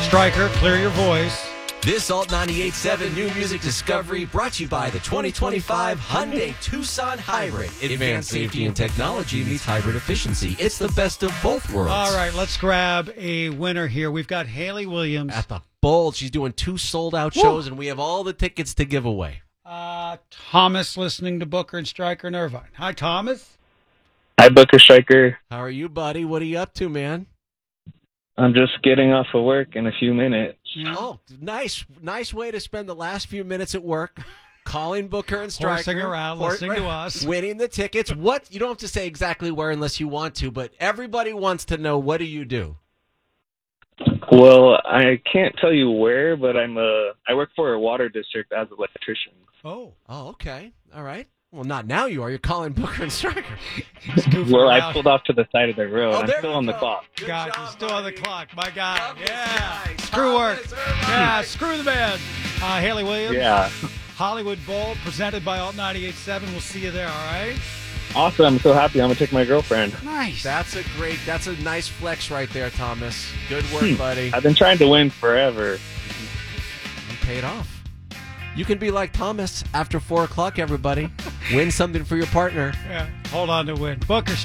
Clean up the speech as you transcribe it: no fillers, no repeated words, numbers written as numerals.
Stryker, clear your voice. This Alt 98.7 New Music Discovery brought to you by the 2025 Hyundai Tucson Hybrid. Advanced safety and technology meets hybrid efficiency. It's the best of both worlds. All right, let's grab a winner here. We've got Haley Williams. At the Bold, she's doing 2 sold-out shows, and we have all the tickets to give away. Thomas listening to Booker and Stryker and Irvine. Hi, Thomas. Hi, Booker Stryker. How are you, buddy? What are you up to, man? I'm just getting off of work in a few minutes. Yeah. Oh, nice way to spend the last few minutes at work. Calling Booker and Stryker. Horsing around, listening to us. Winning the tickets. What? You don't have to say exactly where unless you want to, but everybody wants to know, what do you do? Well, I can't tell you where, but I work for a water district as an electrician. Oh. Oh, okay. All right. Well, not now you are. You're calling Booker and Stryker. Well, I pulled off to the side of the road. Oh, I'm there still you on the go. clock. Good God, job, you're still on the buddy. clock. My God. Love this Yeah. guy. Screw work. Thomas Irvine. Yeah, screw the band. Haley Williams. Yeah. Hollywood Bowl, presented by Alt 98.7. We'll see you there, all right? Awesome. I'm so happy. I'm going to take my girlfriend. Nice. That's a nice flex right there, Thomas. Good work, buddy. I've been trying to win forever. You paid off. You can be like Thomas after 4 o'clock, everybody. Win something for your partner. Yeah. Hold on to win. Booker